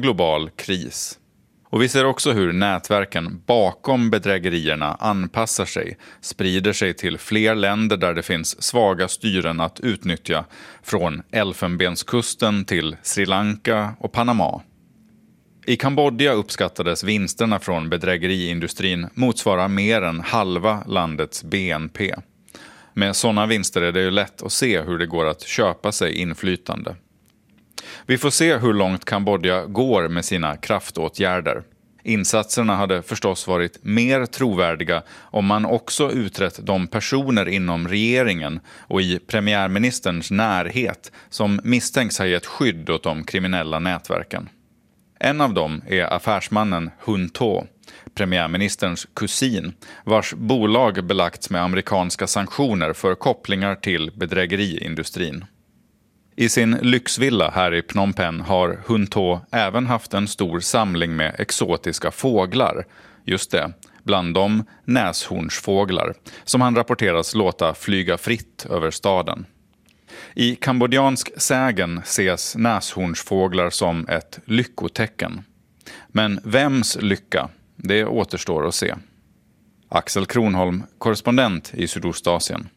global kris. Och vi ser också hur nätverken bakom bedrägerierna anpassar sig, sprider sig till fler länder där det finns svaga styren att utnyttja, från Elfenbenskusten till Sri Lanka och Panama. I Kambodja uppskattades vinsterna från bedrägeriindustrin motsvara mer än halva landets BNP. Med sådana vinster är det ju lätt att se hur det går att köpa sig inflytande. Vi får se hur långt Kambodja går med sina kraftåtgärder. Insatserna hade förstås varit mer trovärdiga om man också utrett de personer inom regeringen och i premiärministerns närhet som misstänks ha gett skydd åt de kriminella nätverken. En av dem är affärsmannen Hun To, premiärministerns kusin, vars bolag belagts med amerikanska sanktioner för kopplingar till bedrägeriindustrin. I sin lyxvilla här i Phnom Penh har Hun To även haft en stor samling med exotiska fåglar. Just det, bland dem näshornsfåglar, som han rapporteras låta flyga fritt över staden. I kambodjansk sägen ses näshornsfåglar som ett lyckotecken. Men vems lycka? Det återstår att se. Axel Kronholm, korrespondent i Sydostasien.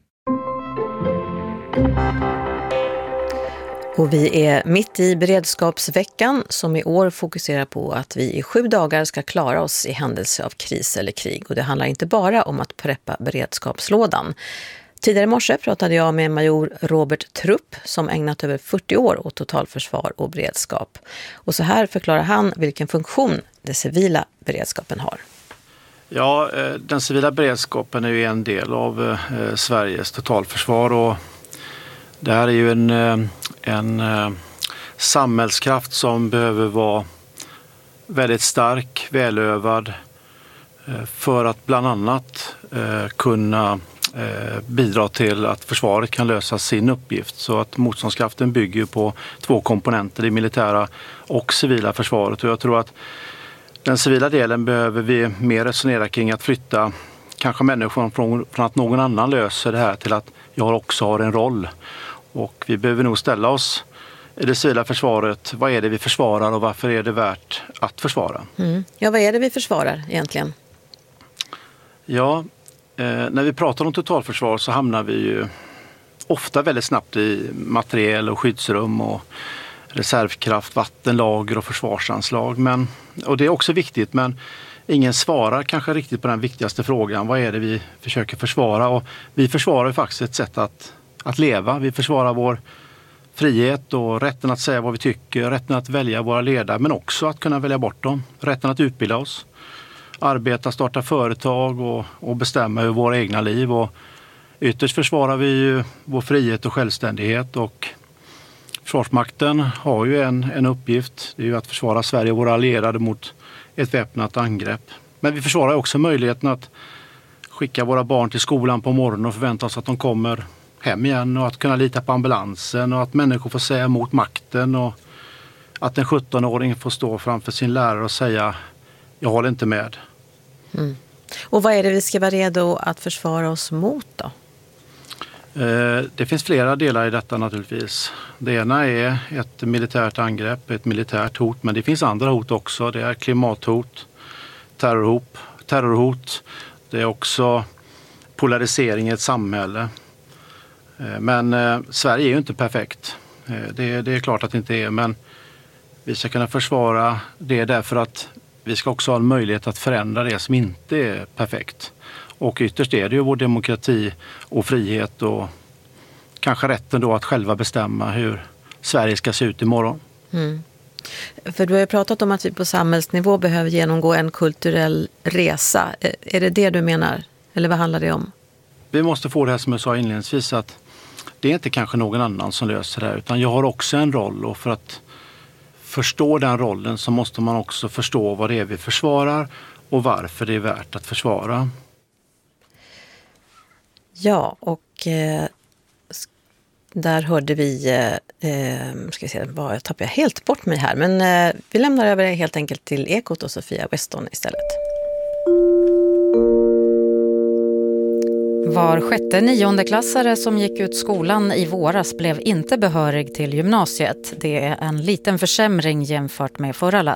Och vi är mitt i beredskapsveckan som i år fokuserar på att vi i 7 dagar ska klara oss i händelse av kris eller krig. Och det handlar inte bara om att preppa beredskapslådan. Tidigare i morse pratade jag med major Robert Trupp som ägnat över 40 år åt totalförsvar och beredskap. Och så här förklarar han vilken funktion den civila beredskapen har. Ja, den civila beredskapen är ju en del av Sveriges totalförsvar, och det här är ju en samhällskraft som behöver vara väldigt stark, välövad för att bland annat kunna bidra till att försvaret kan lösa sin uppgift. Så att motståndskraften bygger på 2 komponenter, det militära och civila försvaret. Och jag tror att den civila delen behöver vi mer resonera kring, att flytta kanske människor från att någon annan löser det här till att jag också har en roll. Och vi behöver nog ställa oss i det civila försvaret, vad är det vi försvarar och varför är det värt att försvara? Ja, vad är det vi försvarar egentligen? Ja, när vi pratar om totalförsvar så hamnar vi ju ofta väldigt snabbt i materiel och skyddsrum och reservkraft, vattenlager och försvarsanslag. Och det är också viktigt, men ingen svarar kanske riktigt på den viktigaste frågan. Vad är det vi försöker försvara? Och vi försvarar faktiskt ett sätt att leva. Vi försvarar vår frihet och rätten att säga vad vi tycker, rätten att välja våra ledare, men också att kunna välja bort dem. Rätten att utbilda oss, arbeta, starta företag och bestämma över våra egna liv. Och ytterst försvarar vi ju vår frihet och självständighet, och Försvarsmakten har ju en uppgift, det är ju att försvara Sverige och våra allierade mot ett väpnat angrepp. Men vi försvarar också möjligheten att skicka våra barn till skolan på morgonen och förvänta oss att de kommer hem igen, och att kunna lita på ambulansen, och att människor får säga emot makten, och att en 17-åring får stå framför sin lärare och säga jag håller inte med. Och vad är det vi ska vara redo att försvara oss mot då? Det finns flera delar i detta naturligtvis. Det ena är ett militärt angrepp, ett militärt hot, men det finns andra hot också. Det är klimathot, terrorhot, det är också polarisering i ett samhälle. Men Sverige är ju inte perfekt. Det är klart att det inte är, men vi ska kunna försvara det därför att vi ska också ha en möjlighet att förändra det som inte är perfekt. Och ytterst är det ju vår demokrati och frihet och kanske rätten då att själva bestämma hur Sverige ska se ut imorgon. För du har ju pratat om att vi på samhällsnivå behöver genomgå en kulturell resa. Är det det du menar? Eller vad handlar det om? Vi måste få det här som jag sa inledningsvis, att det är inte kanske någon annan som löser det här, utan jag har också en roll, och för att förstå den rollen så måste man också förstå vad det är vi försvarar och varför det är värt att försvara. Ja, och där hörde vi, ska vi se, jag tappar helt bort mig här, men vi lämnar över det helt enkelt till Ekot och Sofia Weston istället. Var 6:e niondeklassare som gick ut skolan i våras blev inte behörig till gymnasiet. Det är en liten försämring jämfört med förra